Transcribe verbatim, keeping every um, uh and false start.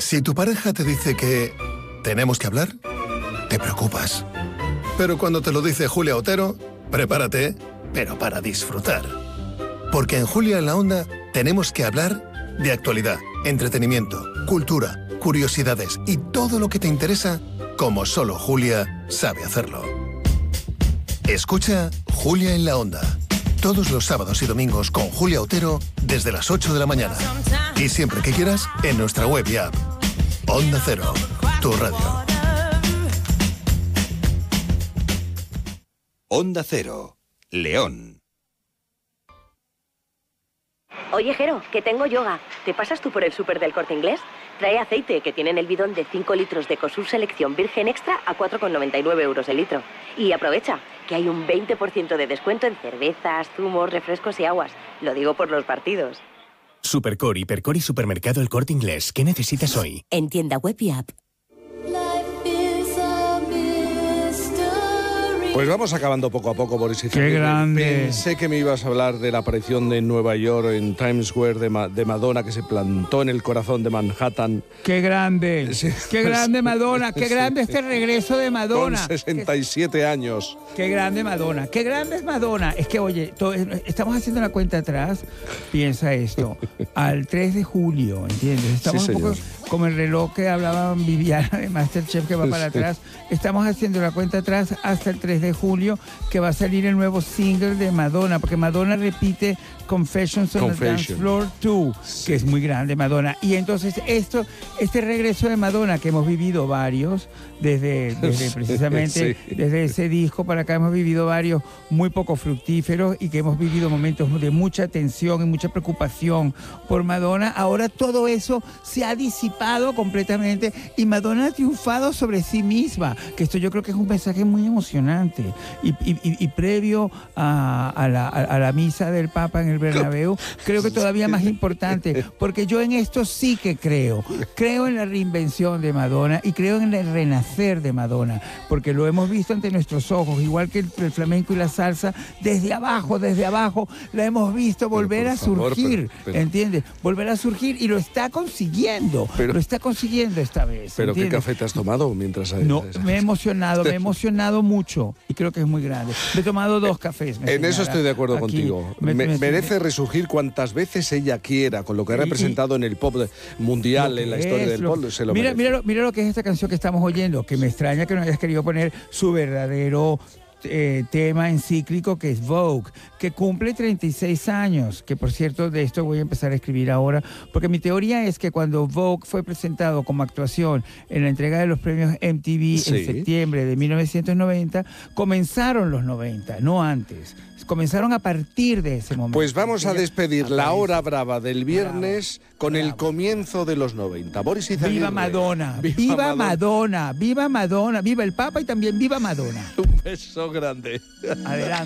Si tu pareja te dice que tenemos que hablar, te preocupas. Pero cuando te lo dice Julia Otero, prepárate, pero para disfrutar. Porque en Julia en la Onda tenemos que hablar de actualidad, entretenimiento, cultura, curiosidades y todo lo que te interesa, como solo Julia sabe hacerlo. Escucha Julia en la Onda, todos los sábados y domingos con Julia Otero desde las ocho de la mañana. Y siempre que quieras, en nuestra web y app. Onda Cero, tu radio. Onda Cero, León. Oye, Jero, que tengo yoga. ¿Te pasas tú por el súper del Corte Inglés? Trae aceite, que tienen el bidón de cinco litros de Ecosur Selección Virgen Extra a cuatro con noventa y nueve euros el litro. Y aprovecha, que hay un veinte por ciento de descuento en cervezas, zumos, refrescos y aguas. Lo digo por los partidos. Supercore, Hipercore y Supermercado El Corte Inglés. ¿Qué necesitas hoy? En tienda web y app. Pues vamos acabando poco a poco, Boris. ¡Qué grande! Pensé que me ibas a hablar de la aparición de Nueva York en Times Square de, Ma- de Madonna, que se plantó en el corazón de Manhattan. ¡Qué grande! Sí. ¡Qué grande Madonna! ¡Qué grande este regreso de Madonna! Con sesenta y siete años. ¡Qué grande Madonna! ¡Qué grande es Madonna! Es que, oye, to- estamos haciendo la cuenta atrás. Piensa esto. Al tres de julio, ¿entiendes? Estamos Sí, un poco señor. como el reloj que hablaba Viviana de Masterchef que va para Sí. atrás. Estamos haciendo la cuenta atrás hasta el tres de julio, que va a salir el nuevo single de Madonna, porque Madonna repite Confessions on the Dance Confession. Floor dos, que es muy grande Madonna. Y entonces esto, este regreso de Madonna que hemos vivido varios, desde, desde Sí, precisamente sí. desde ese disco para acá hemos vivido varios muy poco fructíferos y que hemos vivido momentos de mucha tensión y mucha preocupación por Madonna. Ahora todo eso se ha disipado completamente y Madonna ha triunfado sobre sí misma, que esto yo creo que es un mensaje muy emocionante. Y, y, y, y previo a, a, la, a la misa del Papa en el Bernabéu, creo que todavía más importante, porque yo en esto sí que creo. Creo en la reinvención de Madonna y creo en el renacer de Madonna, porque lo hemos visto ante nuestros ojos, igual que el, el flamenco y la salsa, desde abajo, desde abajo, la hemos visto volver a favor, surgir, pero- pero- ¿entiendes? Volver a surgir y lo está consiguiendo, Pero- lo está consiguiendo esta vez. ¿Pero qué ¿entiendes? café te has tomado mientras... No, me he emocionado, me he emocionado mucho y creo que es muy grande. Me he tomado dos cafés. me En eso señala estoy de acuerdo aquí. contigo. Me- Me- me- merece resurgir cuantas veces ella quiera, con lo que ha Y- y- representado en el pop de- mundial, Lo en la que historia es, del lo- pop, se lo mira, merece. mira, lo, mira lo que es esta canción que estamos oyendo, que me extraña que no hayas querido poner su verdadero eh, tema encíclico, que es Vogue, que cumple treinta y seis años, que por cierto de esto voy a empezar a escribir ahora, porque mi teoría es que cuando Vogue fue presentado como actuación en la entrega de los premios M T V Sí. en septiembre de mil novecientos noventa, comenzaron los noventa, no antes. Comenzaron a partir de ese momento. Pues vamos a despedir la Aparece. hora brava del viernes Bravo, con el bravo. comienzo de los noventa. Boris Izaguirre. Viva Madonna, Viva viva, Madonna. Madonna, viva Madonna, viva el Papa y también viva Madonna. Un beso grande. Adelante.